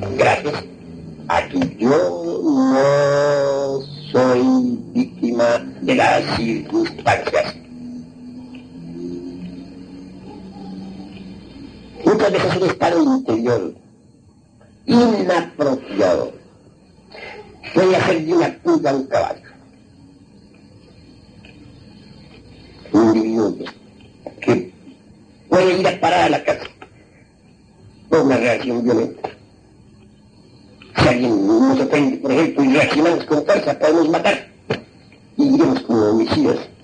Gracias a que yo no soy víctima de las circunstancias. Muchas veces un estado interior inapropiado puede hacer de una pulga un caballo. Un individuo que puede ir a parar a la cárcel por una reacción violenta. Si alguien nos ofende, por ejemplo, y reaccionamos con fuerza, podemos matar y iremos como homicidas.